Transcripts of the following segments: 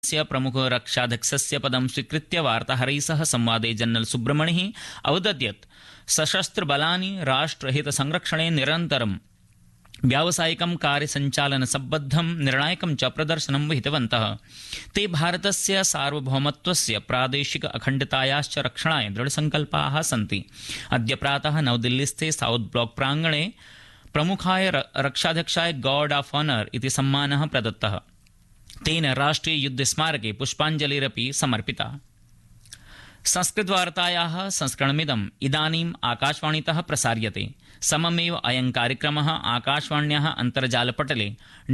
प्रमुख रक्षाध्यक्षस्य पदं स्वीकृत्य वार्ताहरैः सह संवादे जनरल सुब्रह्मण्यः अवदत् यत् सशस्त्रबलानि राष्ट्रहितसंरक्षणे निरन्तरं व्यावसायिकं कार्यसञ्चालनसम्बद्धं निर्णायकं च प्रदर्शनं विहितवन्तः। ते भारतस्य सार्वभौमत्वस्य प्रादेशिक अखण्डतायाश्च रक्षणाय दृढसङ्कल्पाः सन्ति। अद्य प्रातः नवदिल्लीस्थे south block प्राङ्गणे प्रमुखाय रक्षाध्यक्षाय guard of honour इति सम्मानः प्रदत्तः। तेन राष्ट्रीय युद्ध स्मारके पुष्पाञ्जलिरपि समर्पिता। संस्कृतवार्तायाः संस्करणमिदम् इदानीम् आकाशवाणीतः प्रसार्यते। सममेव अयं कार्यक्रमः आकाशवाण्याः अन्तर्जालपटले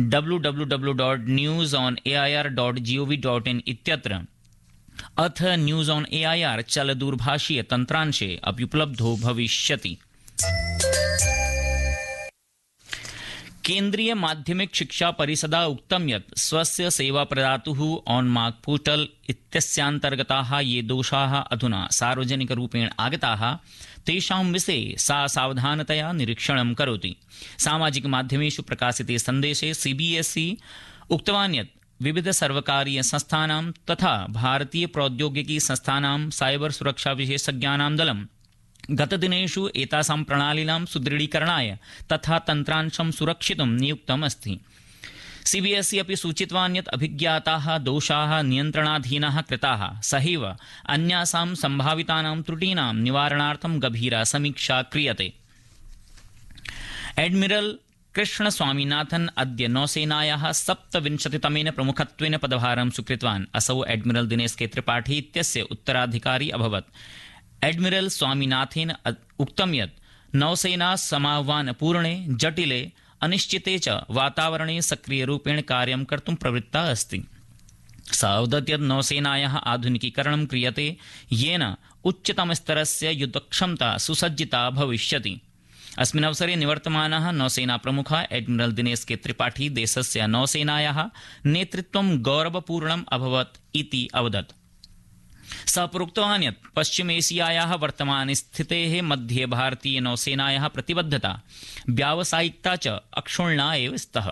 www.newsonair.gov.in इत्यत्र अथ न्यूज़ ऑन एआईआर चलदूरभाषीय तन्त्रांशे अपि उपलब्धो भविष्यति। केन्द्रीय माध्यमिक शिक्षा परिषदा उक्तं यत् स्वस्य सेवाप्रदातुः ऑनमार्क पोर्टल इत्यस्यान्तर्गताः ये दोषाः अधुना सार्वजनिकरूपेण आगताः तेषां विषये सा सावधानतया निरीक्षणं करोति। सामाजिकमाध्यमेषु प्रकाशिते सन्देशे सीबीएसई उक्तवान् यत् विविध सर्वकारीय संस्थानां तथा भारतीय प्रौद्योगिकी संस्थानां साइबर सुरक्षा विशेषज्ञानां दलं गतदिनेषु एतासां प्रणालीनां सुदृढीकरणाय तथा तन्त्रांशं सुरक्षितुं नियुक्तम् अस्ति। सीबीएसई अपि सूचितवान् यत् अभिज्ञाताः दोषाः नियन्त्रणाधीनाः कृताः, सहैव अन्यासां सम्भावितानां त्रुटीनां निवारणार्थं गभीरा समीक्षा क्रियते। एडमिरल कृष्णस्वामीनाथन् अद्य नौसेनायाः 27तमेन प्रमुखत्वेन पदभारं स्वीकृतवान्। असौ एडमिरल दिनेश त्रिपाठी इत्यस्य उत्तराधिकारी अभवत्। एडमिरल स्वामीनाथेन उक्तं यत् नौसेना समाह्वानपूर्णे जटिले अनिश्चिते च वातावरणे सक्रियरूपेण कार्यं कर्तुं प्रवृत्ता अस्ति। स अवदत् यत् नौसेनायाः आधुनिकीकरणं क्रियते येन उच्चतमस्तरस्य युद्धक्षमता सुसज्जिता भविष्यति। अस्मिन् अवसरे निवर्तमानः नौसेना प्रमुखः एडमिरल दिनेश त्रिपाठी देशस्य नौसेनायाः नेतृत्वं गौरवपूर्णम् अभवत् इति अवदत्। सः प्रोक्तवान् यत् पश्चिमेशियायाः वर्तमानस्थितेः मध्ये भारतीय नौसेनायाः प्रतिबद्धता व्यावसायिकता च अक्षुण्णा एव स्तः।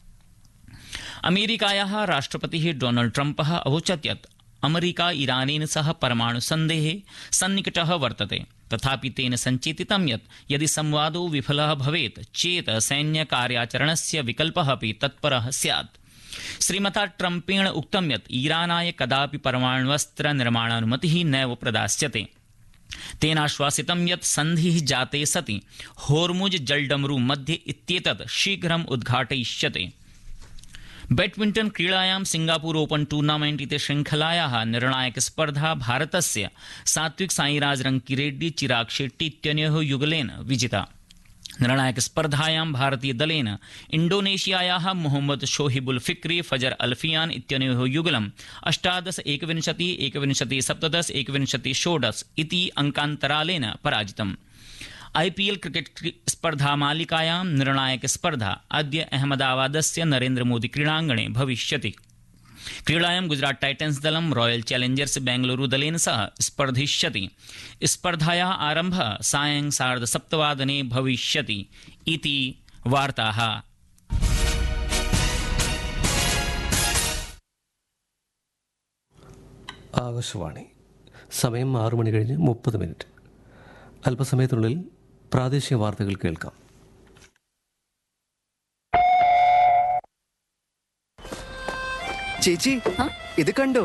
अमेरिकायाः राष्ट्रपतिः डोनाल्ड ट्रम्पः अवोचत् यत् अमेरिका ईरानेन सह परमाणुसन्धेः सन्निकटः वर्तते। तथापि तेन सञ्चेतितं यत् यदि संवादो विफलः भवेत् चेत् सैन्यकार्याचरणस्य विकल्पः अपि तत्परः स्यात्। श्रीमता ट्रम्पेण उक्तं यत् ईरानाय कदापि परमाण्वस्त्र निर्माणानुमतिः नैव प्रदास्यते। तेनाश्वासितं यत् सन्धिः जाते सति होर्मुज जलडमरू मध्ये इत्येतत् शीघ्रम् उद्घाटयिष्यते। बैडमिण्टन क्रीडायां सिंगापुर ओपन टूर्नामेण्ट् इति शृङ्खलायाः निर्णायकस्पर्धा भारतस्य सात्विक साईराज रङ्किरेड्डी चिराग शेट्टी इत्यनयोः युगलेन विजिता। निर्णायकस्पर्धायां भारतीयदलेन इण्डोनेशियायाः मोहम्मद शोहिबुल फिक्री फजर अल्फियान इत्यनयोः युगलम् 18-21, 21-17, 21-16 इति अङ्कान्तरालेन पराजितम्। आईपीएल क्रिकेट स्पर्धामालिकायां निर्णायकस्पर्धा अद्य अहमदाबादस्य नरेन्द्रमोदी क्रीडाङ्गणे भविष्यति। क्रीडायां गुजरात टाइटन्स दलं रॉयल चैलेंजर्स बेंगलुरु दलेन सह स्पर्धिष्यति। स्पर्धायाः आरम्भः सायं 7:30 भविष्यति इति वार्ताः। ആകാശവാണി സമയം 6:30 അല്പസമയത്തിനുള്ളിൽ പ്രാദേശിക വാർത്തകൾ കേൾക്കാം. ചേച്ചി ഇത് കണ്ടോ?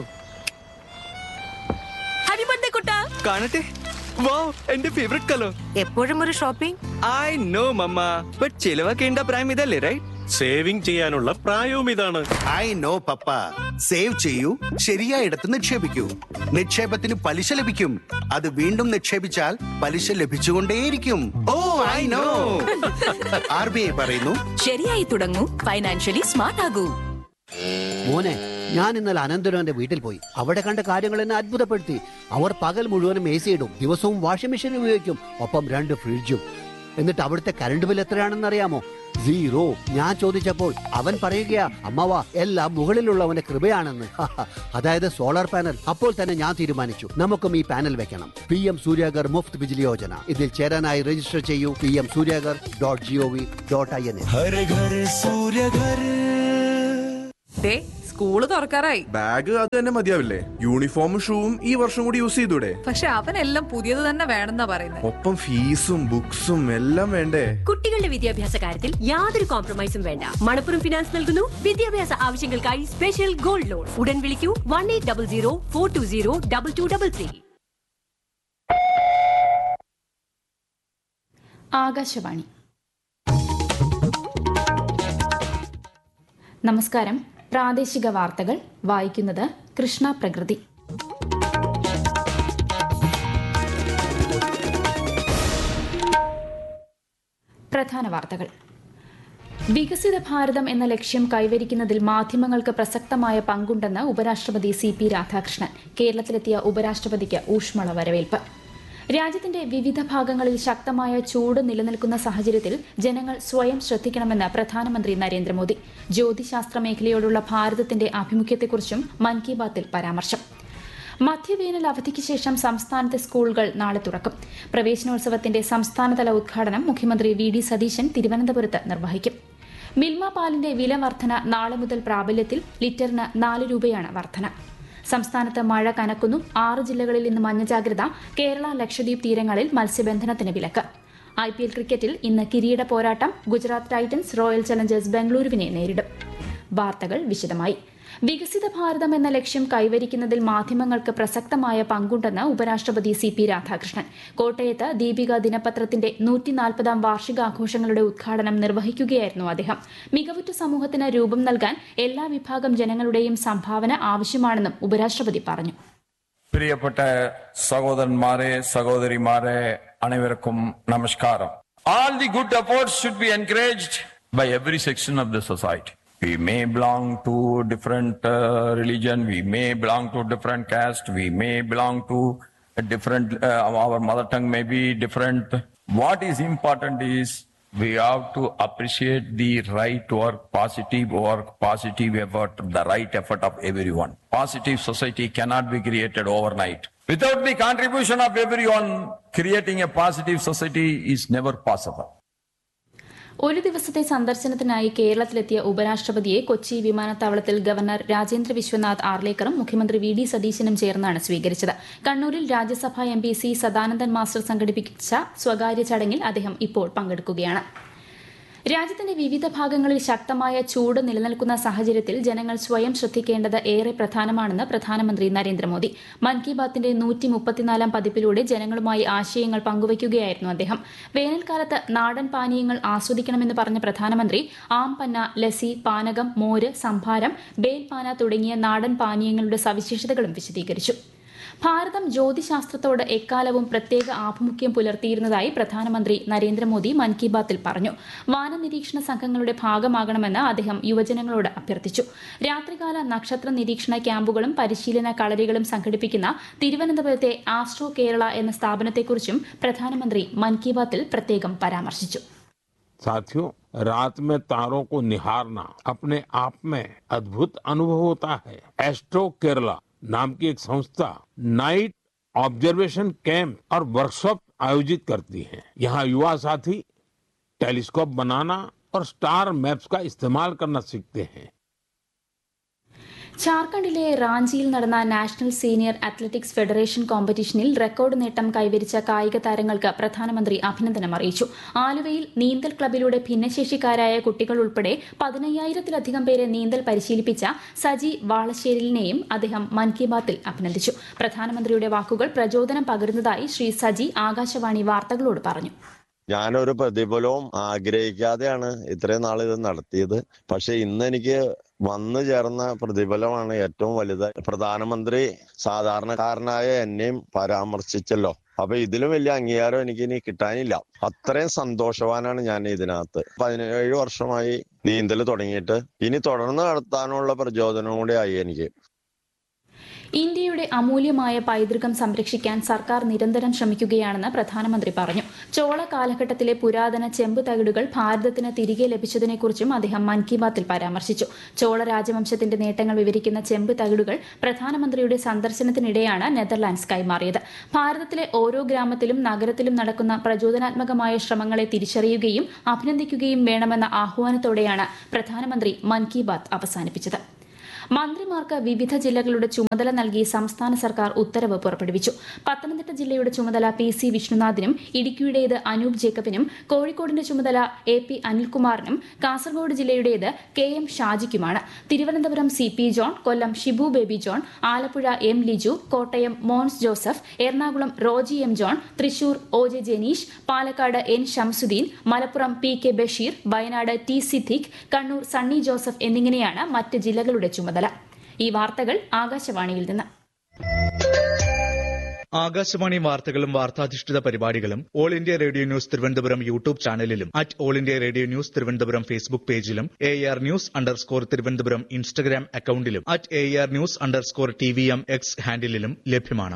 ഹാപ്പി ബർത്ത്ഡേ കുട്ടാ. കാണട്ടെ. വാവ്, എന്റെ ഫേവറേറ്റ് കളർ. എപ്പോഴും ഒരു shopping. I know mama, but ചിലവാക്കേണ്ട പ്രായം ഇതല്ലേ, റൈറ്റ്? സേവിംഗ് ചെയ്യാനുള്ള പ്രായവും ഇതാണ്. I know papa. സേവ് ചെയ്യൂ, ശരിയായിടത്ത് നിക്ഷേപിക്കൂ. നിക്ഷേപത്തിന് പലിശ ലഭിക്കും. അത് വീണ്ടും നിക്ഷേപിച്ചാൽ പലിശ ലഭിച്ചുകൊണ്ടേയിരിക്കും. ഓ ഐ നോ. RBI പറയുന്നു, ശരിയായി തുടങ്ങൂ, ഫൈനാൻഷ്യലി സ്മാർട്ട് ആകൂ. മോനെ, ഞാൻ ഇന്നലെ അനന്തരവന്റെ വീട്ടിൽ പോയി. അവിടെ കണ്ട കാര്യങ്ങൾ എന്നെ അത്ഭുതപ്പെടുത്തി. അവർ പകൽ മുഴുവനും AC ഇടും, ദിവസവും വാഷിംഗ് മെഷീൻ ഉപയോഗിക്കും, ഒപ്പം 2 ഫ്രിഡ്ജും. എന്നിട്ട് അവിടുത്തെ കറണ്ട് ബിൽ എത്രയാണെന്ന് അറിയാമോ? 0. ഞാൻ ചോദിച്ചപ്പോൾ അവൻ പറയുകയാ, അമ്മവാ എല്ലാം മുകളിലുള്ളവന്റെ കൃപയാണെന്ന്. അതായത് സോളാർ പാനൽ. അപ്പോൾ തന്നെ ഞാൻ തീരുമാനിച്ചു, നമുക്കും ഈ പാനൽ വെക്കണം. PM സൂര്യാഗർ മുഫ്ത് ബിജ്ലി യോജന. ഇതിൽ ചേരാനായി രജിസ്റ്റർ ചെയ്യൂ pmsuryagar.gov.in. സ്കൂള് തുറക്കാറായി. ബാഗ് അത് തന്നെ മതിയാവില്ലേ? യൂണിഫോമും ഷൂവും ഈ വർഷം കൂടി യൂസ് ചെയ്തൂടെ? പക്ഷെ അവനെല്ലാം പുതിയത് തന്നെ വേണമെന്നാ പറയുന്നത്. ഒപ്പം ഫീസും ബുക്സും എല്ലാം വേണ്ടേ? കുട്ടികളുടെ വിദ്യാഭ്യാസ കാര്യത്തിൽ യാതൊരു കോംപ്രമൈസും വേണ്ട. മണപ്പുറം ഫിനാൻസ് നൽകുന്നു വിദ്യാഭ്യാസ ആവശ്യങ്ങൾക്കായി സ്പെഷ്യൽ ഗോൾഡ് ലോൺ. ഉടൻ വിളിക്കൂ 1800-420-2233. ആകാശവാണി. നമസ്കാരം. പ്രാദേശിക വാർത്തകൾ വായിക്കുന്നത് കൃഷ്ണ പ്രകൃതി. പ്രധാന വാർത്തകൾ. വികസിത ഭാരതം എന്ന ലക്ഷ്യം കൈവരിക്കുന്നതിൽ മാധ്യമങ്ങൾക്ക് പ്രസക്തമായ പങ്കുണ്ടെന്ന് ഉപരാഷ്ട്രപതി CP രാധാകൃഷ്ണൻ. കേരളത്തിലെത്തിയ ഉപരാഷ്ട്രപതിക്ക് ഊഷ്മള വരവേൽപ്പ്. രാജ്യത്തിന്റെ വിവിധ ഭാഗങ്ങളിൽ ശക്തമായ ചൂട് നിലനിൽക്കുന്ന സാഹചര്യത്തിൽ ജനങ്ങൾ സ്വയം ശ്രദ്ധിക്കണമെന്ന് പ്രധാനമന്ത്രി നരേന്ദ്രമോദി. ജ്യോതിശാസ്ത്ര മേഖലയോടുള്ള ഭാരതത്തിന്റെ ആഭിമുഖ്യത്തെക്കുറിച്ചും മൻ കി ബാത്തിൽ പരാമർശം. മധ്യവേനൽ അവധിക്ക് ശേഷം സംസ്ഥാനത്തെ സ്കൂളുകൾ നാളെ തുറക്കും. പ്രവേശനോത്സവത്തിന്റെ സംസ്ഥാനതല ഉദ്ഘാടനം മുഖ്യമന്ത്രി VD സതീശൻ തിരുവനന്തപുരത്ത് നിർവഹിക്കും. മിൽമ പാലിന്റെ വില വർധന നാളെ മുതൽ പ്രാബല്യത്തിൽ. ലിറ്ററിന് 4 രൂപയാണ് വർധന. സംസ്ഥാനത്ത് മഴ കനക്കുന്നു. 6 ജില്ലകളിൽ ഇന്ന് മഞ്ഞ ജാഗ്രത. കേരള ലക്ഷദ്വീപ് തീരങ്ങളിൽ മത്സ്യബന്ധനത്തിന് വിലക്ക്. IPL ക്രിക്കറ്റിൽ ഇന്ന് കിരീട പോരാട്ടം. ഗുജറാത്ത് ടൈറ്റൻസ് റോയൽ ചലഞ്ചേഴ്സ് ബംഗളൂരുവിനെ നേരിടും. വാർത്തകൾ വിശദമായി. വികസിത ഭാരതം എന്ന ലക്ഷ്യം കൈവരിക്കുന്നതിൽ മാധ്യമങ്ങൾക്ക് പ്രസക്തമായ പങ്കുണ്ടെന്ന് ഉപരാഷ്ട്രപതി CP രാധാകൃഷ്ണൻ. കോട്ടയത്ത് ദീപിക ദിനപത്രത്തിന്റെ 140ാം വാർഷികാഘോഷങ്ങളുടെ ഉദ്ഘാടനം നിർവഹിക്കുകയായിരുന്നു അദ്ദേഹം. മികവുറ്റ സമൂഹത്തിന് രൂപം നൽകാൻ എല്ലാ വിഭാഗം ജനങ്ങളുടെയും സംഭാവന ആവശ്യമാണെന്നും ഉപരാഷ്ട്രപതി പറഞ്ഞു. പ്രിയപ്പെട്ട സഹോദരന്മാരെ, സഹോദരിമാരെ, അനേവർക്കും നമസ്കാരം. All the good efforts should be encouraged by every section of the society. We may belong to different religion, we may belong to different caste, we may belong to a different, our mother tongue may be different. What is important is we have to appreciate the right work, positive effort, the right effort of everyone. Positive society cannot be created overnight. Without the contribution of everyone, creating a positive society is never possible. ഒരു ദിവസത്തെ സന്ദർശനത്തിനായി കേരളത്തിലെത്തിയ ഉപരാഷ്ട്രപതിയെ കൊച്ചി വിമാനത്താവളത്തിൽ governor Rajendra Vishwanath ആർലേക്കറും മുഖ്യമന്ത്രി VD സതീശനും ചേർന്നാണ് സ്വീകരിച്ചത്. കണ്ണൂരിൽ രാജ്യസഭാ MP C Sadanandan master സംഘടിപ്പിച്ച സ്വകാര്യ ചടങ്ങിൽ അദ്ദേഹം ഇപ്പോൾ പങ്കെടുക്കുകയാണ്. രാജ്യത്തിന്റെ വിവിധ ഭാഗങ്ങളിൽ ശക്തമായ ചൂട് നിലനിൽക്കുന്ന സാഹചര്യത്തിൽ ജനങ്ങൾ സ്വയം ശ്രദ്ധിക്കേണ്ടത് ഏറെ പ്രധാനമാണെന്ന് പ്രധാനമന്ത്രി നരേന്ദ്രമോദി. മൻ കി ബാത്തിന്റെ 134ാം പതിപ്പിലൂടെ ജനങ്ങളുമായി ആശയങ്ങൾ പങ്കുവയ്ക്കുകയായിരുന്നു അദ്ദേഹം. വേനൽക്കാലത്ത് നാടൻ പാനീയങ്ങൾ ആസ്വദിക്കണമെന്ന് പറഞ്ഞ പ്രധാനമന്ത്രി ആംപന്ന, ലസ്സി, പാനകം, മോര്, സംഭാരം, ബേൽപാന തുടങ്ങിയ നാടൻ പാനീയങ്ങളുടെ സവിശേഷതകളും വിശദീകരിച്ചു. ഭാരതം ജ്യോതിശാസ്ത്രത്തോട് എക്കാലവും പ്രത്യേക ആഭിമുഖ്യം പുലർത്തിയിരുന്നതായി പ്രധാനമന്ത്രി നരേന്ദ്രമോദി മൻ കി ബാത്തിൽ പറഞ്ഞു. വാനനിരീക്ഷണ സംഘങ്ങളുടെ ഭാഗമാകണമെന്ന് അദ്ദേഹം യുവജനങ്ങളോട് അഭ്യർത്ഥിച്ചു. രാത്രികാല നക്ഷത്ര നിരീക്ഷണ ക്യാമ്പുകളും പരിശീലന കളരികളും സംഘടിപ്പിക്കുന്ന തിരുവനന്തപുരത്തെ ആസ്ട്രോ കേരള എന്ന സ്ഥാപനത്തെക്കുറിച്ചും പ്രധാനമന്ത്രി മൻ കി ബാത്തിൽ പ്രത്യേകം പരാമർശിച്ചു. साथियों, रात में तारों को निहारना अपने आप में अद्भुत अनुभव होता है. एस्ट्रो केरला नाम की एक संस्था नाइट ऑब्जर्वेशन कैंप और वर्कशॉप आयोजित करती है. यहाँ युवा साथी टेलीस्कोप बनाना और स्टार मैप्स का इस्तेमाल करना सीखते हैं. ജാർഖണ്ഡിലെ റാഞ്ചിയിൽ നടന്ന national senior athletics federation കോമ്പറ്റീഷനിൽ record നേട്ടം കൈവരിച്ച കായിക താരങ്ങൾക്ക് പ്രധാനമന്ത്രി അഭിനന്ദനം അറിയിച്ചു. ആലുവയിൽ നീന്തൽ ക്ലബിലൂടെ ഭിന്നശേഷിക്കാരായ കുട്ടികൾ ഉൾപ്പെടെ 15,000-ലധികം പേരെ നീന്തൽ പരിശീലിപ്പിച്ച സജി വാളശ്ശേരിലിനെയും അദ്ദേഹം മൻ കി ബാത്തിൽ അഭിനന്ദിച്ചു. പ്രധാനമന്ത്രിയുടെ വാക്കുകൾ പ്രചോദനം പകരുന്നതായി ശ്രീ സജി ആകാശവാണി വാർത്തകളോട് പറഞ്ഞു. ഞാനൊരു പ്രതിഫലവും ആഗ്രഹിക്കാതെയാണ് ഇത്രയും നാൾ ഇത് നടത്തിയത്. പക്ഷെ ഇന്ന് എനിക്ക് വന്നു ചേർന്ന പ്രതിഫലമാണ് ഏറ്റവും വലുത്. പ്രധാനമന്ത്രി സാധാരണക്കാരനായ എന്നെയും പരാമർശിച്ചല്ലോ. അപ്പൊ ഇതിലും വലിയ അംഗീകാരം എനിക്ക് ഇനി കിട്ടാനില്ല. അത്രയും സന്തോഷവാനാണ് ഞാൻ ഇതിനകത്ത്. 17 വർഷമായി നീന്തൽ തുടങ്ങിയിട്ട് ഇനി തുടർന്ന് നടത്താനുള്ള പ്രചോദനം കൂടി ആയി എനിക്ക്. ഇന്ത്യയുടെ അമൂല്യമായ പൈതൃകം സംരക്ഷിക്കാൻ സർക്കാർ നിരന്തരം ശ്രമിക്കുകയാണെന്ന് പ്രധാനമന്ത്രി പറഞ്ഞു. ചോള കാലഘട്ടത്തിലെ പുരാതന ചെമ്പ് തകിടുകൾ ഭാരതത്തിന് തിരികെ ലഭിച്ചതിനെക്കുറിച്ചും അദ്ദേഹം മൻ കി ബാത്തിൽ പരാമർശിച്ചു. ചോള രാജവംശത്തിന്റെ നേട്ടങ്ങൾ വിവരിക്കുന്ന ചെമ്പ് തകിടുകൾ പ്രധാനമന്ത്രിയുടെ സന്ദർശനത്തിനിടെയാണ് നെതർലാൻഡ്സ് കൈമാറിയത്. ഭാരതത്തിലെ ഓരോ ഗ്രാമത്തിലും നഗരത്തിലും നടക്കുന്ന പ്രചോദനാത്മകമായ ശ്രമങ്ങളെ തിരിച്ചറിയുകയും അഭിനന്ദിക്കുകയും വേണമെന്ന ആഹ്വാനത്തോടെയാണ് പ്രധാനമന്ത്രി മൻ കി ബാത്ത് അവസാനിപ്പിച്ചത്. മന്ത്രിമാർക്ക് വിവിധ ജില്ലകളുടെ ചുമതല നൽകി സംസ്ഥാന സർക്കാർ ഉത്തരവ് പുറപ്പെടുവിച്ചു. പത്തനംതിട്ട ജില്ലയുടെ ചുമതല PC വിഷ്ണുനാഥിനും ഇടുക്കിയുടേത് അനൂപ് ജേക്കബിനും, കോഴിക്കോടിന്റെ ചുമതല AP അനിൽകുമാറിനും, Kasaragod ജില്ലയുടേത് KM ഷാജിക്കുമാണ്. Thiruvananthapuram CP John, കൊല്ലം Shibu baby John, Alappuzha M Liju, Kottayam Mons Joseph, Ernakulam Roji M John, Thrissur OJ Jenish, Palakkad N Shamsuddin, Malappuram PK Basheer, Wayanad T Siddique, Kannur Sunny Joseph എന്നിങ്ങനെയാണ് മറ്റ് ജില്ലകളുടെ ചുമതല. ഈ വാർത്തകൾ ആകാശവാണിയിൽ നിന്ന്. ആകാശവാണി വാർത്തകളും വാർത്താധിഷ്ഠിത പരിപാടികളും all India radio news Thiruvananthapuram YouTube ചാനലിലും all India radio news Thiruvananthapuram Facebook പേജിലും AR News_ തിരുവനന്തപുരം ഇൻസ്റ്റഗ്രാം അക്കൌണ്ടിലും AR News_TVM X ഹാൻഡിലും ലഭ്യമാണ്.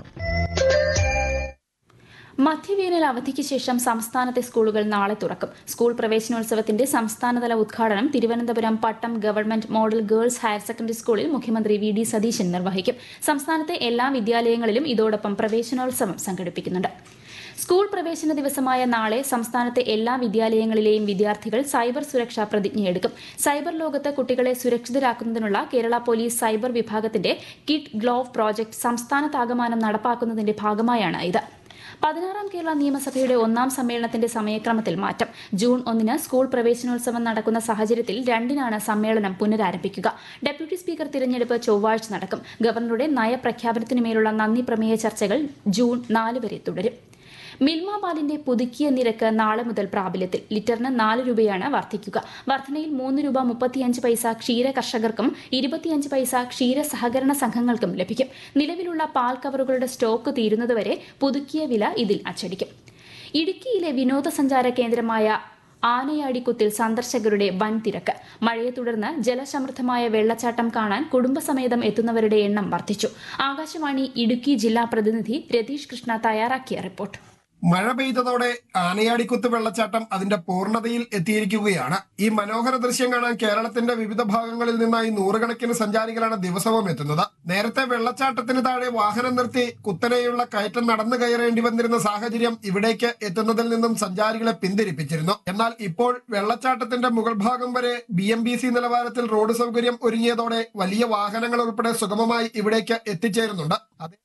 മധ്യവേനൽ അവധിക്ക് ശേഷം സംസ്ഥാനത്തെ സ്കൂളുകൾ നാളെ തുറക്കും. സ്കൂൾ പ്രവേശനോത്സവത്തിന്റെ സംസ്ഥാനതല ഉദ്ഘാടനം തിരുവനന്തപുരം പട്ടം government model girls higher secondary സ്കൂളിൽ മുഖ്യമന്ത്രി VD സതീശൻ നിർവഹിക്കും. സംസ്ഥാനത്തെ എല്ലാ വിദ്യാലയങ്ങളിലും ഇതോടൊപ്പം പ്രവേശനോത്സവം സംഘടിപ്പിക്കുന്നുണ്ട്. സ്കൂൾ പ്രവേശന ദിവസമായ നാളെ സംസ്ഥാനത്തെ എല്ലാ വിദ്യാലയങ്ങളിലെയും വിദ്യാർത്ഥികൾ സൈബർ സുരക്ഷാ പ്രതിജ്ഞയെടുക്കും. സൈബർ ലോകത്ത് കുട്ടികളെ സുരക്ഷിതരാക്കുന്നതിനുള്ള കേരള പോലീസ് സൈബർ വിഭാഗത്തിന്റെ കിഡ് ഗ്ലോവ് പ്രോജക്ട് സംസ്ഥാനത്താകമാനം നടപ്പാക്കുന്നതിന്റെ ഭാഗമായാണ് ഇത്. 16ാം കേരള നിയമസഭയുടെ 1ാം സമ്മേളനത്തിന്റെ സമയക്രമത്തിൽ മാറ്റം. ജൂൺ 1 സ്കൂൾ പ്രവേശനോത്സവം നടക്കുന്ന സാഹചര്യത്തിൽ 2 സമ്മേളനം പുനരാരംഭിക്കുക. ഡെപ്യൂട്ടി സ്പീക്കർ തിരഞ്ഞെടുപ്പ് ചൊവ്വാഴ്ച നടക്കും. ഗവർണറുടെ നയപ്രഖ്യാപനത്തിനുമേലുള്ള നന്ദി പ്രമേയ ചർച്ചകൾ ജൂൺ 4 വരെ തുടരും. മിൽമ പാലിന്റെ പുതുക്കിയ നിരക്ക് നാളെ മുതൽ പ്രാബല്യത്തിൽ. ലിറ്ററിന് 4 രൂപയാണ് വർദ്ധിക്കുക. വർധനയിൽ 3 രൂപ 35 പൈസ ക്ഷീര കർഷകർക്കും 25 പൈസ ക്ഷീര സഹകരണ സംഘങ്ങൾക്കും ലഭിക്കും. നിലവിലുള്ള പാൽ കവറുകളുടെ സ്റ്റോക്ക് തീരുന്നതുവരെ പുതുക്കിയ വില ഇതിൽ അച്ചടിക്കും. ഇടുക്കിയിലെ വിനോദസഞ്ചാര കേന്ദ്രമായ ആനയാടിക്കുത്തിൽ സന്ദർശകരുടെ വൻ തിരക്ക്. മഴയെ തുടർന്ന് ജലസമൃദ്ധമായ വെള്ളച്ചാട്ടം കാണാൻ കുടുംബസമേതം എത്തുന്നവരുടെ എണ്ണം വർദ്ധിച്ചു. ആകാശവാണി ഇടുക്കി ജില്ലാ പ്രതിനിധി രതീഷ് കൃഷ്ണ തയ്യാറാക്കിയ റിപ്പോർട്ട്. മഴ പെയ്തതോടെ ആനയാടിക്കുത്ത് വെള്ളച്ചാട്ടം അതിന്റെ പൂർണ്ണതയിൽ എത്തിയിരിക്കുകയാണ്. ഈ മനോഹര ദൃശ്യം കാണാൻ കേരളത്തിന്റെ വിവിധ ഭാഗങ്ങളിൽ നിന്നായി നൂറുകണക്കിന് സഞ്ചാരികളാണ് ദിവസവും എത്തുന്നത്. നേരത്തെ വെള്ളച്ചാട്ടത്തിന് താഴെ വാഹനം നിർത്തി കുത്തനെയുള്ള കയറ്റം നടന്നു കയറേണ്ടി വന്നിരുന്ന സാഹചര്യം ഇവിടേക്ക് എത്തുന്നതിൽ നിന്നും സഞ്ചാരികളെ പിന്തിരിപ്പിച്ചിരുന്നു. എന്നാൽ ഇപ്പോൾ വെള്ളച്ചാട്ടത്തിന്റെ മുകൾ ഭാഗം വരെ BMBC നിലവാരത്തിൽ റോഡ് സൗകര്യം ഒരുങ്ങിയതോടെ വലിയ വാഹനങ്ങൾ ഉൾപ്പെടെ സുഗമമായി ഇവിടേക്ക് എത്തിച്ചേരുന്നുണ്ട്.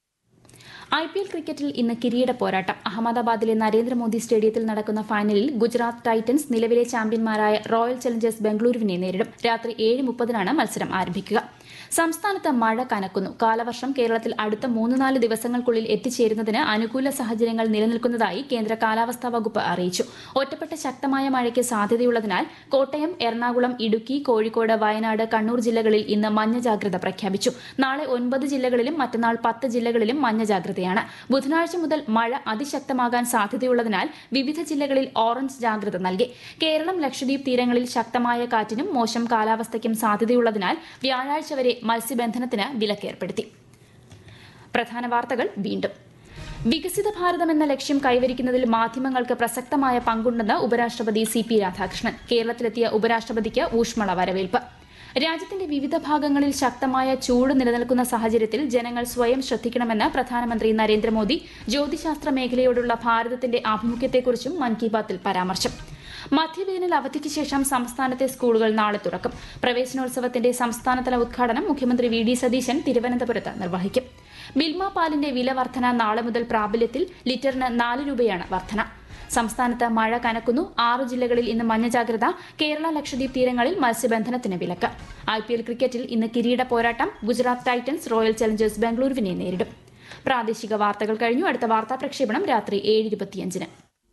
IPL ക്രിക്കറ്റിൽ ഇന്ന് കിരീട പോരാട്ടം. അഹമ്മദാബാദിലെ നരേന്ദ്രമോദി സ്റ്റേഡിയത്തിൽ നടക്കുന്ന ഫൈനലിൽ ഗുജറാത്ത് ടൈറ്റൻസ് നിലവിലെ ചാമ്പ്യന്മാരായ റോയൽ ചലഞ്ചേഴ്സ് ബംഗളൂരുവിനെ നേരിടും. രാത്രി 7:30 മത്സരം ആരംഭിക്കുക. സംസ്ഥാനത്ത് മഴ കനക്കുന്നു. കാലവർഷം കേരളത്തിൽ അടുത്ത 3-4 ദിവസങ്ങൾക്കുള്ളിൽ എത്തിച്ചേരുന്നതിന് അനുകൂല സാഹചര്യങ്ങൾ നിലനിൽക്കുന്നതായി കേന്ദ്ര കാലാവസ്ഥാ വകുപ്പ് അറിയിച്ചു. ഒറ്റപ്പെട്ട ശക്തമായ മഴയ്ക്ക് സാധ്യതയുള്ളതിനാൽ കോട്ടയം, എറണാകുളം, ഇടുക്കി, കോഴിക്കോട്, വയനാട്, കണ്ണൂർ ജില്ലകളിൽ ഇന്ന് മഞ്ഞ ജാഗ്രത പ്രഖ്യാപിച്ചു. നാളെ 9 ജില്ലകളിലും മറ്റന്നാൾ 10 ജില്ലകളിലും മഞ്ഞ ജാഗ്രതയാണ്. ബുധനാഴ്ച മുതൽ മഴ അതിശക്തമാകാൻ സാധ്യതയുള്ളതിനാൽ വിവിധ ജില്ലകളിൽ ഓറഞ്ച് ജാഗ്രത നൽകി. കേരളം, ലക്ഷദ്വീപ് തീരങ്ങളിൽ ശക്തമായ കാറ്റിനും മോശം കാലാവസ്ഥയ്ക്കും സാധ്യതയുള്ളതിനാൽ വ്യാഴാഴ്ച വരെ മത്സ്യബന്ധനത്തിന് വിലക്കേർപ്പെടുത്തി. പ്രധാന വാർത്തകൾ വീണ്ടും. വികസിത ഭാരതം എന്ന ലക്ഷ്യം കൈവരിക്കുന്നതിൽ മാധ്യമങ്ങൾക്ക് പ്രസക്തമായ പങ്കുണ്ടെന്ന് ഉപരാഷ്ട്രപതി CP രാധാകൃഷ്ണൻ. കേരളത്തിലെത്തിയ ഉപരാഷ്ട്രപതിക്ക് ഊഷ്മള വരവേൽപ്പ്. രാജ്യത്തിന്റെ വിവിധ ഭാഗങ്ങളിൽ ശക്തമായ ചൂട് നിലനിൽക്കുന്ന സാഹചര്യത്തിൽ ജനങ്ങൾ സ്വയം ശ്രദ്ധിക്കണമെന്ന് പ്രധാനമന്ത്രി നരേന്ദ്രമോദി. ജ്യോതിശാസ്ത്ര മേഖലയോടുള്ള ഭാരതത്തിന്റെ ആഭിമുഖ്യത്തെക്കുറിച്ചും മൻ കി ബാത്തിൽ പരാമർശം. മധ്യവേനൽ അവധിക്ക് ശേഷം സംസ്ഥാനത്തെ സ്കൂളുകൾ നാളെ തുറക്കും. പ്രവേശനോത്സവത്തിന്റെ സംസ്ഥാനതല ഉദ്ഘാടനം മുഖ്യമന്ത്രി VD സതീശൻ തിരുവനന്തപുരത്ത് നിർവഹിക്കും. മിൽമ പാലിന്റെ വില വർധന നാളെ മുതൽ പ്രാബല്യത്തിൽ. ലിറ്ററിന് 4 രൂപയാണ് വർധന. സംസ്ഥാനത്ത് മഴ കനക്കുന്നു. 6 ജില്ലകളിൽ ഇന്ന് മഞ്ഞ ജാഗ്രത. കേരള, ലക്ഷദ്വീപ് തീരങ്ങളിൽ മത്സ്യബന്ധനത്തിന് വിലക്ക്. IPL ക്രിക്കറ്റിൽ ഇന്ന് കിരീട പോരാട്ടം. ഗുജറാത്ത് ടൈറ്റൻസ് റോയൽ ചലഞ്ചേഴ്സ് ബംഗളൂരുവിനെ നേരിടും. പ്രാദേശിക വാർത്തകൾ കഴിഞ്ഞു. അടുത്ത വാർത്താ പ്രക്ഷേപണം രാത്രി 7:25.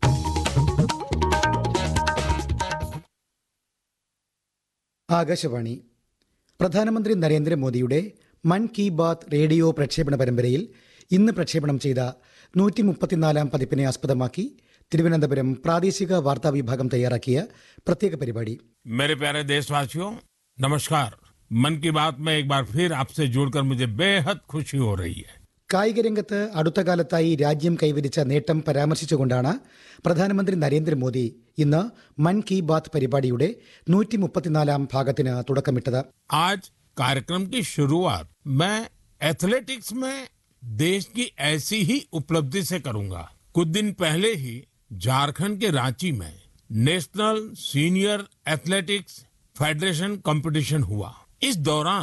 ആകാശവാണി. പ്രധാനമന്ത്രി നരേന്ദ്രമോദിയുടെ മൻ കി ബാത്ത് റേഡിയോ പ്രക്ഷേപണ പരമ്പരയിൽ ഇന്ന് പ്രക്ഷേപണം ചെയ്ത 134ാം പതിപ്പിനെ ആസ്പദമാക്കി തിരുവനന്തപുരം പ്രാദേശിക വാർത്താ വിഭാഗം തയ്യാറാക്കിയ പ്രത്യേക പരിപാടി. मेरे प्यारे देशवासियों, नमस्कार. मन की बात में एक बार फिर आपसे जुड़कर मुझे बेहद खुशी हो रही है. കായിക രംഗത്ത് അടുത്ത കാലത്തായി രാജ്യം കൈവരിച്ച നേട്ടം പരാമർശിച്ചുകൊണ്ടാണ് പ്രധാനമന്ത്രി നരേന്ദ്രമോദി ഇന്ന് മൻ കി ബാത്ത് പരിപാടിയുടെ 134ാം ഭാഗത്തിന് തുടക്കമിട്ടത്. आज कार्यक्रम की शुरुआत मैं एथलेटिक्स में देश की ऐसी ही उपलब्धि से करूंगा. कुछ दिन पहले ही झारखंड के रांची में national senior athletics federation competition हुआ. इस दौरान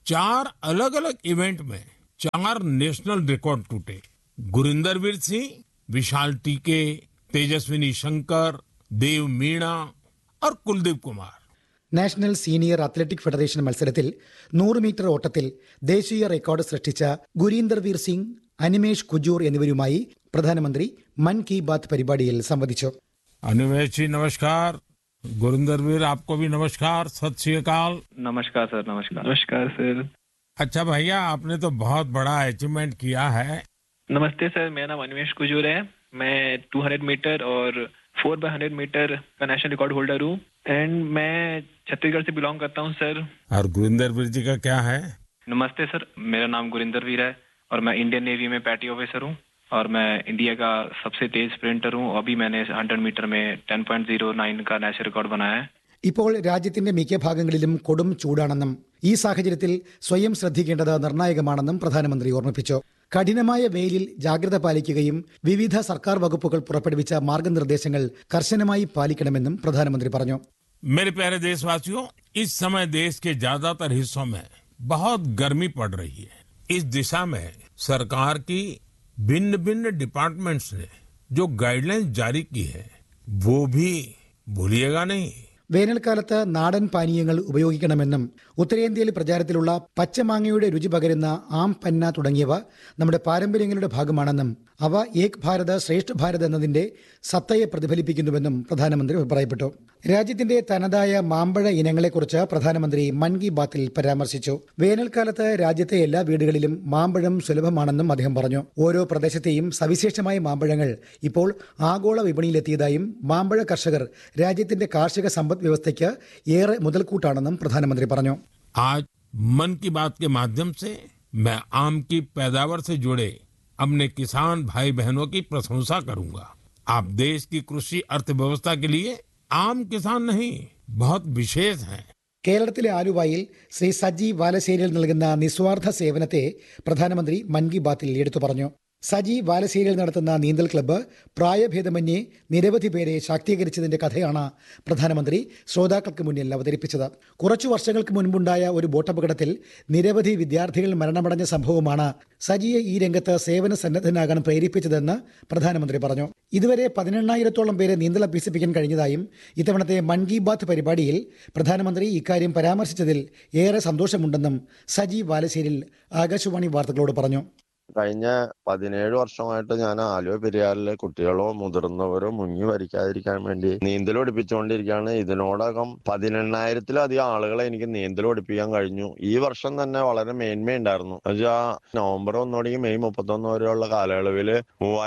4 अलग अलग इवेंट में 4 नेशनल रिकॉर्ड टूटे। गुरिंदरवीर सिंह, विशाल टीके, तेजस्विनी शंकर, देव मीणा और Kuldeep Kumar. National senior athletic federation മത്സരത്തിൽ 100 മീറ്റർ ഓട്ടത്തിൽ ദേശീയ റെക്കോർഡ് സൃഷ്ടിച്ച ഗുരീന്ദർവീർ സിംഗ്, അനിമേഷ് കുജൂർ എന്നിവരുമായി പ്രധാനമന്ത്രി മൻ കി ബാത്ത് പരിപാടിയിൽ സംവദിച്ചു. अनिमेश जी नमस्कार। गुरिंदरवीर आपको भी नमस्कार, सत श्री अकाल। नमस्कार सर। नमस्कार सर। अच्छा भैया, आपने तो बहुत बड़ा अचीवमेंट किया है। नमस्ते सर, मेरा नाम अनिमेश कुजूर है। मैं 200 मीटर और 4x100 मीटर का नेशनल रिकॉर्ड होल्डर हूँ एंड मैं छत्तीसगढ़ से बिलोंग करता हूँ सर। और गुरिंदरवीर जी का क्या है? नमस्ते सर, मेरा नाम गुरिंदरवीर है और मैं इंडियन नेवी में पैटी ऑफिसर हूँ और मैं इंडिया का सबसे तेज स्प्रिंटर हूँ। अभी मैंने 100 मीटर में 10.09 का नेशनल रिकॉर्ड बनाया है। ഇപ്പോൾ രാജ്യത്തിന്റെ മിക്ക ഭാഗങ്ങളിലും കൊടും ചൂടാണെന്നും ഈ സാഹചര്യത്തിൽ സ്വയം ശ്രദ്ധിക്കേണ്ടത് നിർണായകമാണെന്നും പ്രധാനമന്ത്രി ഓർമ്മിപ്പിച്ചു. കഠിനമായ വെയിലിൽ ജാഗ്രത പാലിക്കുകയും വിവിധ സർക്കാർ വകുപ്പുകൾ പുറപ്പെടുവിച്ച മാർഗനിർദ്ദേശങ്ങൾ കർശനമായി പാലിക്കണമെന്നും പ്രധാനമന്ത്രി പറഞ്ഞു. मेरे प्यारे देशवासियों, इस समय देश के ज्यादातर हिस्सों में बहुत गर्मी पड़ रही है। इस दिशा में सरकार की भिन्न भिन्न डिपार्टमेंट्स ने जो गाइडलाइंस जारी की है वो भी भूलिएगा नहीं। വേനൽക്കാലത്ത് നാടൻ പാനീയങ്ങൾ ഉപയോഗിക്കണമെന്നും ഉത്തരേന്ത്യയിൽ പ്രചാരത്തിലുള്ള പച്ചമാങ്ങയുടെ രുചി പകരുന്ന ആം പന്ന തുടങ്ങിയവ നമ്മുടെ പാരമ്പര്യങ്ങളുടെ ഭാഗമാണെന്നും അവ ഏക് ഭാരത് ശ്രേഷ്ഠ ഭാരത് എന്നതിന്റെ സത്തയെ പ്രതിഫലിപ്പിക്കുന്നുവെന്നും പ്രധാനമന്ത്രി അഭിപ്രായപ്പെട്ടു. രാജ്യത്തിന്റെ തനതായ മാമ്പഴ ഇനങ്ങളെക്കുറിച്ച് പ്രധാനമന്ത്രി മൻ കി ബാത്തിൽ പരാമർശിച്ചു. വേനൽക്കാലത്ത് രാജ്യത്തെ എല്ലാ വീടുകളിലും മാമ്പഴം സുലഭമാണെന്നും അദ്ദേഹം പറഞ്ഞു. ഓരോ പ്രദേശത്തെയും സവിശേഷമായ മാമ്പഴങ്ങൾ ഇപ്പോൾ ആഗോള വിപണിയിലെത്തിയതായും മാമ്പഴ കർഷകർ രാജ്യത്തിന്റെ കാർഷിക സമ്പദ് വ്യവസ്ഥയ്ക്ക് ഏറെ മുതൽക്കൂട്ടാണെന്നും പ്രധാനമന്ത്രി പറഞ്ഞു. आज मन की बात के माध्यम से मैं आम की पैदावार से जुड़े अपने किसान भाई बहनों की प्रशंसा करूंगा। आप देश की कृषि अर्थव्यवस्था के लिए आम किसान नहीं, बहुत विशेष हैं। കേരളത്തിലെ ആലുവായിൽ ശ്രീ സജി വാലശ്ശേരിയിൽ നൽകുന്ന നിസ്വാർത്ഥ സേവനത്തെ പ്രധാനമന്ത്രി മൻ കി ബാത്തിൽ എടുത്തു പറഞ്ഞു. സജി വാലശ്ശേരിയിൽ നടത്തുന്ന നീന്തൽ ക്ലബ്ബ് പ്രായഭേദമന്യേ നിരവധി പേരെ ശാക്തീകരിച്ചതിന്റെ കഥയാണ് പ്രധാനമന്ത്രി ശ്രോതാക്കൾക്ക് മുന്നിൽ അവതരിപ്പിച്ചത്. കുറച്ചു വർഷങ്ങൾക്ക് മുൻപുണ്ടായ ഒരു ബോട്ടപകടത്തിൽ നിരവധി വിദ്യാർത്ഥികൾ മരണമടഞ്ഞ സംഭവമാണ് സജിയെ ഈ രംഗത്ത് സേവന സന്നദ്ധനാകാൻ പ്രേരിപ്പിച്ചതെന്ന് പ്രധാനമന്ത്രി പറഞ്ഞു. ഇതുവരെ 18,000-ഓളം പേരെ നീന്തൽ അഭ്യസിപ്പിക്കാൻ കഴിഞ്ഞതായും ഇത്തവണത്തെ മൻ കി ബാത്ത് പരിപാടിയിൽ പ്രധാനമന്ത്രി ഇക്കാര്യം പരാമർശിച്ചതിൽ ഏറെ സന്തോഷമുണ്ടെന്നും സജി വാലശ്ശേരിൽ ആകാശവാണി വാർത്തകളോട് പറഞ്ഞു. കഴിഞ്ഞ 17 വർഷമായിട്ട് ഞാൻ ആലുവ പെരിയാറിലെ കുട്ടികളോ മുതിർന്നവരോ മുങ്ങി മരിക്കാതിരിക്കാൻ വേണ്ടി നീന്തൽ പഠിപ്പിച്ചുകൊണ്ടിരിക്കുകയാണ്. ഇതിനോടകം 18,000-ലധികം ആളുകളെ എനിക്ക് നീന്തൽ പഠിപ്പിക്കാൻ കഴിഞ്ഞു. ഈ വർഷം തന്നെ വളരെ മേന്മയുണ്ടായിരുന്നു. നവംബർ 1 തുടങ്ങി മെയ് 31 വരെയുള്ള കാലയളവില്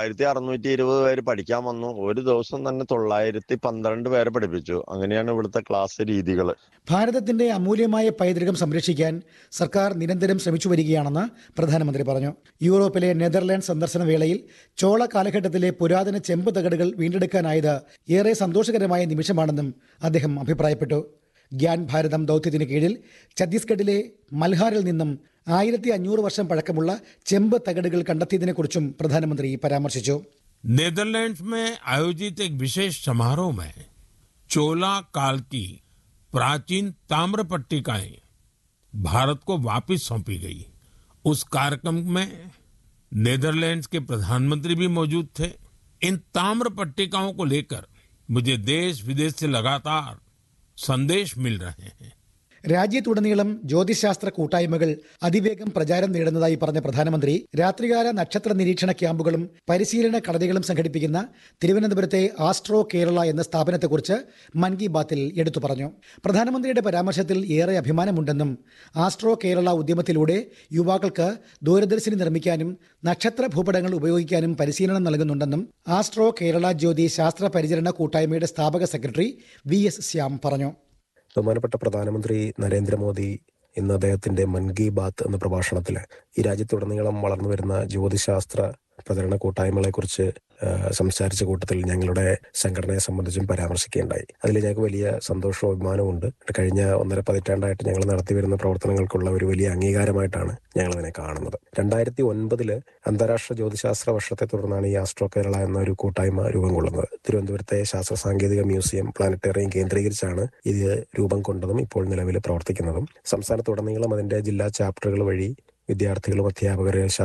3,620 പേര് പഠിക്കാൻ വന്നു. ഒരു ദിവസം തന്നെ 912 പേരെ പഠിപ്പിച്ചു. അങ്ങനെയാണ് ഇവിടുത്തെ ക്ലാസ് രീതികൾ. ഭാരതത്തിന്റെ അമൂല്യമായ പൈതൃകം സംരക്ഷിക്കാൻ സർക്കാർ നിരന്തരം ശ്രമിച്ചു വരികയാണെന്ന് പ്രധാനമന്ത്രി പറഞ്ഞു. യൂറോപ്പിലെ നെതർലാൻഡ് സന്ദർശന വേളയിൽ ചോള കാലഘട്ടത്തിലെ പുരാതന ചെമ്പ് തകടുകൾ വീണ്ടെടുക്കാനായത് ഏറെ സന്തോഷകരമായ നിമിഷമാണെന്നും അദ്ദേഹം അഭിപ്രായപ്പെട്ടു. ഗ്യാൻ ഭാരതം ദൗത്യത്തിന് കീഴിൽ ഛത്തീസ്ഗഡിലെ മൽഹാറിൽ നിന്നും 1500 വർഷം പഴക്കമുള്ള ചെമ്പ് തകടുകൾ കണ്ടെത്തിയതിനെക്കുറിച്ചും പ്രധാനമന്ത്രി പരാമർശിച്ചു. नीदरलैंड्स में आयोजित एक विशेष समारोह में चोला काल की प्राचीन ताम्र पट्टिकाएं भारत को वापस सौंपी गई। उस कार्यक्रम में नीदरलैंड्स के प्रधानमंत्री भी मौजूद थे। इन ताम्र पट्टिकाओं को लेकर मुझे देश विदेश से लगातार संदेश मिल रहे हैं. രാജ്യത്തുടനീളം ജ്യോതിശാസ്ത്ര കൂട്ടായ്മകൾ അതിവേഗം പ്രചാരം നേടുന്നതായി പറഞ്ഞ പ്രധാനമന്ത്രി രാത്രികാല നക്ഷത്ര നിരീക്ഷണ ക്യാമ്പുകളും പരിശീലന കളരികളും സംഘടിപ്പിക്കുന്ന തിരുവനന്തപുരത്തെ ആസ്ട്രോ കേരള എന്ന സ്ഥാപനത്തെക്കുറിച്ച് മൻ കി ബാത്തിൽ എടുത്തു പറഞ്ഞു. പ്രധാനമന്ത്രിയുടെ പരാമർശത്തിൽ ഏറെ അഭിമാനമുണ്ടെന്നും ആസ്ട്രോ കേരള ഉദ്യമത്തിലൂടെ യുവാക്കൾക്ക് ദൂരദർശിനി നിർമ്മിക്കാനും നക്ഷത്ര ഭൂപടങ്ങൾ ഉപയോഗിക്കാനും പരിശീലനം നൽകുന്നുണ്ടെന്നും ആസ്ട്രോ കേരള ജ്യോതി ശാസ്ത്ര പരിചരണ കൂട്ടായ്മയുടെ സ്ഥാപക സെക്രട്ടറി VS ശ്യാം പറഞ്ഞു. ബഹുമാനപ്പെട്ട പ്രധാനമന്ത്രി നരേന്ദ്രമോദി ഇന്ന് അദ്ദേഹത്തിന്റെ മൻ കി ബാത്ത് എന്ന പ്രഭാഷണത്തിൽ ഈ രാജ്യത്തുടനീളം വളർന്നു വരുന്ന ജ്യോതിശാസ്ത്ര പ്രചരണ കൂട്ടായ്മകളെക്കുറിച്ച് സംസാരിച്ച കൂട്ടത്തിൽ ഞങ്ങളുടെ സംഘടനയെ സംബന്ധിച്ചും പരാമർശിക്കുകയുണ്ടായി. അതിൽ ഞങ്ങൾക്ക് വലിയ സന്തോഷവും അഭിമാനവും. കഴിഞ്ഞ 1.5 പതിറ്റാണ്ടായിട്ട് ഞങ്ങൾ നടത്തിവരുന്ന പ്രവർത്തനങ്ങൾക്കുള്ള ഒരു വലിയ അംഗീകാരമായിട്ടാണ് ഞങ്ങൾ അതിനെ കാണുന്നത്. 2009 അന്താരാഷ്ട്ര ജ്യോതിശാസ്ത്ര വർഷത്തെ തുടർന്നാണ് ഈ ആസ്ട്രോ കേരള എന്ന ഒരു കൂട്ടായ്മ രൂപം കൊള്ളുന്നത്. തിരുവനന്തപുരത്തെ ശാസ്ത്ര സാങ്കേതിക മ്യൂസിയം, പ്ലാനറ്റേറിയം കേന്ദ്രീകരിച്ചാണ് ഇത് രൂപം കൊണ്ടതും ഇപ്പോൾ നിലവിൽ പ്രവർത്തിക്കുന്നതും. സംസ്ഥാനത്തുടനീളം അതിന്റെ ജില്ലാ ചാപ്റ്ററുകൾ വഴി വിദ്യാർത്ഥികളും അധ്യാപകരെ